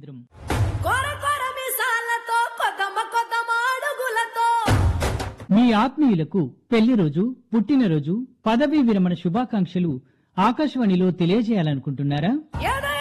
కేంద్రం. మీ ఆత్మీయులకు పెళ్లి రోజు, పుట్టినరోజు, పదవీ విరమణ శుభాకాంక్షలు ఆకాశవాణిలో తెలియజేయాలనుకుంటున్నారా?